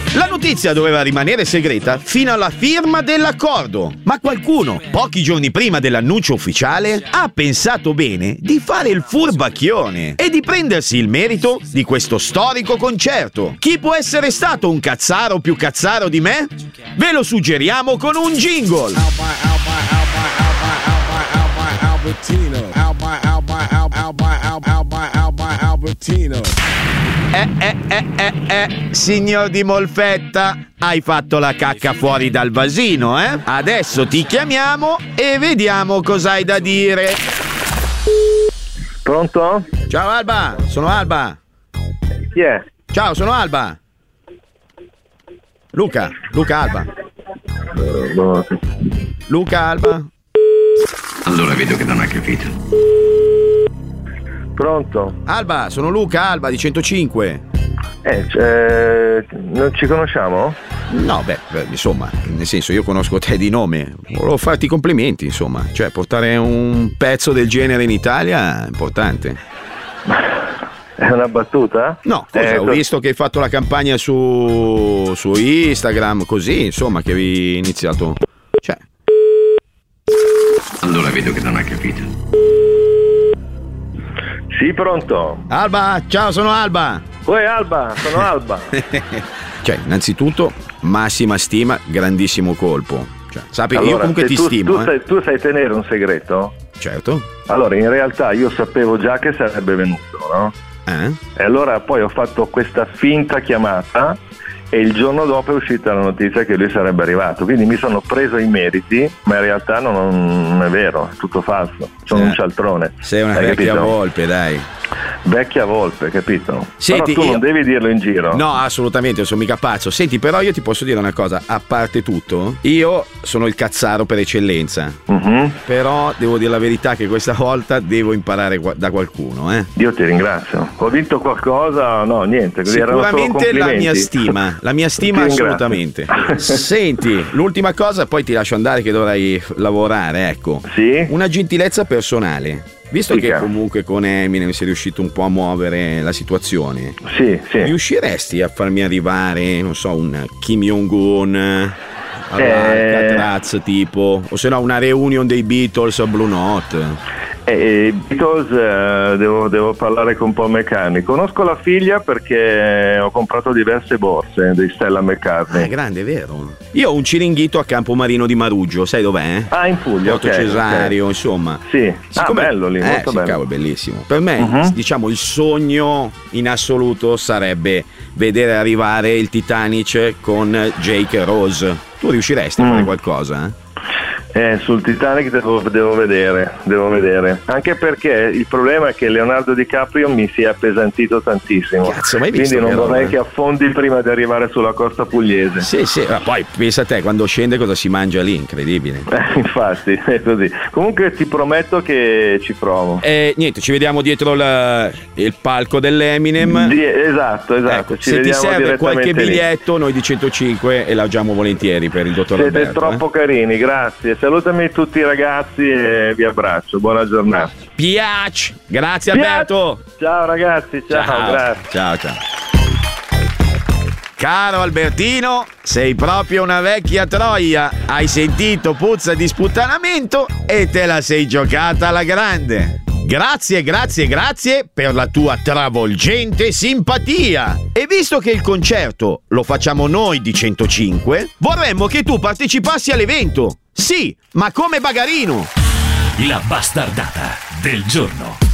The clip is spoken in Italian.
La notizia doveva rimanere segreta fino alla firma dell'accordo, ma qualcuno, pochi giorni prima dell'annuncio ufficiale, ha pensato bene di fare il furbacchione e di prendersi il merito di questo storico concerto. Chi può essere stato un cazzaro più cazzaro di me? Ve lo suggeriamo con un jingle. Signor Di Molfetta, hai fatto la cacca fuori dal vasino, eh? Adesso ti chiamiamo e vediamo cosa hai da dire. Pronto? Ciao Alba, sono Alba. Chi è? Ciao, sono Alba. Luca Alba. Luca Alba. Allora vedo che non ha capito. Pronto? Alba, sono Luca Alba di 105. Non ci conosciamo? No, beh, insomma, nel senso, io conosco te di nome. Volevo farti i complimenti, insomma. Cioè, portare un pezzo del genere in Italia è importante. È una battuta? No, ho visto che hai fatto la campagna su Instagram, così, insomma, che avevi iniziato. Cioè. Allora vedo che non ha capito. Sì, pronto? Alba, ciao, sono Alba. Uè, Alba, sono Alba. Cioè, innanzitutto, massima stima, grandissimo colpo. Cioè, sappi che allora, io comunque ti stimo. Tu sai tenere un segreto? Certo. Allora, in realtà io sapevo già che sarebbe venuto, no? E allora poi ho fatto questa finta chiamata e il giorno dopo è uscita la notizia che lui sarebbe arrivato, quindi mi sono preso i meriti, ma in realtà non è vero, è tutto falso, sono un cialtrone. Sei una vecchia volpe, dai. Vecchia volpe, capito? Senti, però tu non devi dirlo in giro. No, assolutamente, non sono mica pazzo. Senti, però io ti posso dire una cosa, a parte tutto, io sono il cazzaro per eccellenza. Però devo dire la verità che questa volta devo imparare da qualcuno, eh. Dio ti ringrazio. Ho vinto qualcosa? No, niente, così sicuramente la mia stima assolutamente. Senti, l'ultima cosa, poi ti lascio andare che dovrai lavorare, ecco. Sì? Una gentilezza personale. Visto che comunque con Eminem sei riuscito un po' a muovere la situazione, sì. riusciresti a farmi arrivare, non so, un Kim Jong-un all'Alcatraz tipo, o se no una reunion dei Beatles a Blue Note? Beatles devo parlare con Paul McCartney. Conosco la figlia perché ho comprato diverse borse di Stella McCartney. Grande, vero? Io ho un ciringhito a Campomarino di Maruggio, sai dov'è? In Puglia, Porto Cesario, insomma. Sì. Bello lì, molto bello. Cavolo, bellissimo. Per me, diciamo, il sogno in assoluto sarebbe vedere arrivare il Titanic con Jake Rose. Tu riusciresti a fare qualcosa? Sul Titanic devo vedere, anche perché il problema è che Leonardo DiCaprio mi si è appesantito tantissimo. Cazzo, mai visto? Quindi non vorrei che affondi prima di arrivare sulla costa pugliese. Sì, ma poi pensa a te, quando scende cosa si mangia lì, incredibile. Infatti, è così. Comunque ti prometto che ci provo. Niente, ci vediamo dietro il palco dell'Eminem. Esatto. Ecco, se ti serve qualche biglietto, noi di 105 elogiamo volentieri per il dottor Alberto. Siete troppo carini, grazie. Salutami tutti i ragazzi e vi abbraccio. Buona giornata. Piace. Grazie Alberto. Ciao ragazzi, ciao. Grazie. Ciao. Caro Albertino, sei proprio una vecchia troia. Hai sentito puzza di sputtanamento e te la sei giocata alla grande. Grazie per la tua travolgente simpatia. E visto che il concerto lo facciamo noi di 105, vorremmo che tu partecipassi all'evento. Sì, ma come Bagarino. La bastardata del giorno.